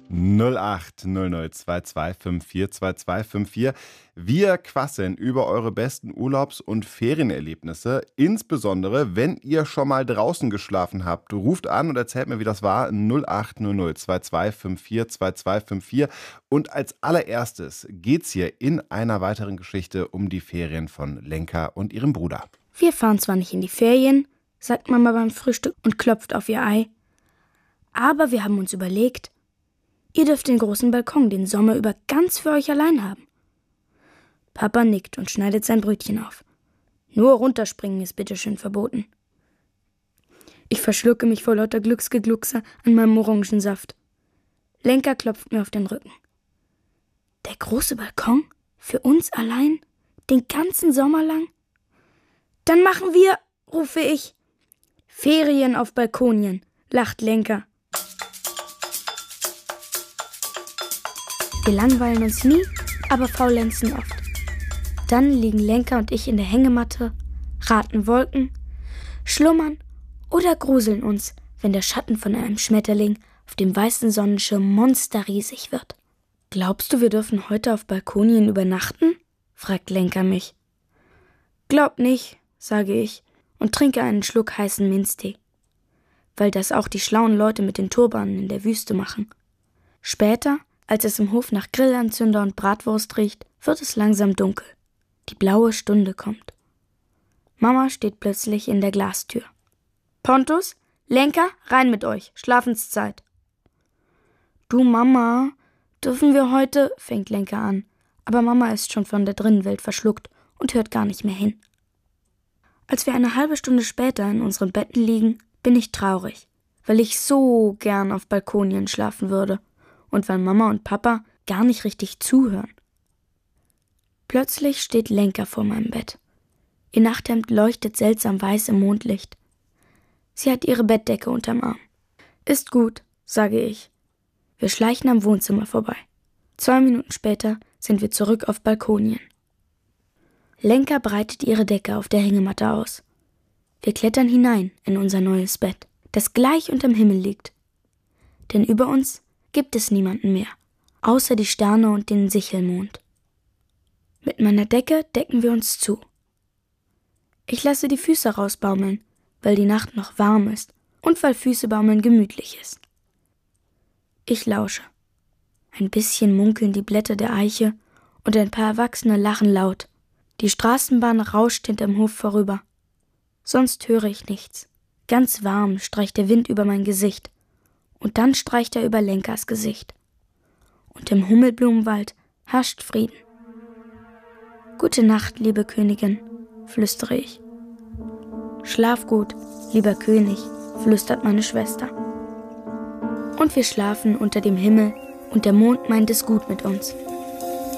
08 00 2254 2254. Wir quasseln über eure besten Urlaubs- und Ferienerlebnisse. Insbesondere, wenn ihr schon mal draußen geschlafen habt. Ruft an und erzählt mir, wie das war. 08 00 2254 2254. Und als allererstes geht's hier in einer weiteren Geschichte um die Ferien von Lenka und ihrem Bruder. Wir fahren zwar nicht in die Ferien, sagt Mama beim Frühstück und klopft auf ihr Ei. Aber wir haben uns überlegt, ihr dürft den großen Balkon den Sommer über ganz für euch allein haben. Papa nickt und schneidet sein Brötchen auf. Nur runterspringen ist bitteschön verboten. Ich verschlucke mich vor lauter Glücksgegluckse an meinem Orangensaft. Lenka klopft mir auf den Rücken. Der große Balkon? Für uns allein? Den ganzen Sommer lang? Dann machen wir, rufe ich. Ferien auf Balkonien, lacht Lenka. Wir langweilen uns nie, aber faulenzen oft. Dann liegen Lenka und ich in der Hängematte, raten Wolken, schlummern oder gruseln uns, wenn der Schatten von einem Schmetterling auf dem weißen Sonnenschirm monsterriesig wird. Glaubst du, wir dürfen heute auf Balkonien übernachten? Fragt Lenka mich. Glaub nicht, sage ich und trinke einen Schluck heißen Minztee. Weil das auch die schlauen Leute mit den Turbanen in der Wüste machen. Später, als es im Hof nach Grillanzünder und Bratwurst riecht, wird es langsam dunkel. Die blaue Stunde kommt. Mama steht plötzlich in der Glastür. Pontus, Lenka, rein mit euch, Schlafenszeit. Du Mama, dürfen wir heute, fängt Lenka an, aber Mama ist schon von der Drinnenwelt verschluckt und hört gar nicht mehr hin. Als wir eine halbe Stunde später in unseren Betten liegen, bin ich traurig, weil ich so gern auf Balkonien schlafen würde und weil Mama und Papa gar nicht richtig zuhören. Plötzlich steht Lenka vor meinem Bett. Ihr Nachthemd leuchtet seltsam weiß im Mondlicht. Sie hat ihre Bettdecke unterm Arm. Ist gut, sage ich. Wir schleichen am Wohnzimmer vorbei. 2 Minuten später sind wir zurück auf Balkonien. Lenka breitet ihre Decke auf der Hängematte aus. Wir klettern hinein in unser neues Bett, das gleich unterm Himmel liegt. Denn über uns gibt es niemanden mehr, außer die Sterne und den Sichelmond. Mit meiner Decke decken wir uns zu. Ich lasse die Füße rausbaumeln, weil die Nacht noch warm ist und weil Füßebaumeln gemütlich ist. Ich lausche. Ein bisschen munkeln die Blätter der Eiche und ein paar Erwachsene lachen laut. Die Straßenbahn rauscht hinterm Hof vorüber. Sonst höre ich nichts. Ganz warm streicht der Wind über mein Gesicht. Und dann streicht er über Lenkas Gesicht. Und im Hummelblumenwald herrscht Frieden. Gute Nacht, liebe Königin, flüstere ich. Schlaf gut, lieber König, flüstert meine Schwester. Und wir schlafen unter dem Himmel und der Mond meint es gut mit uns.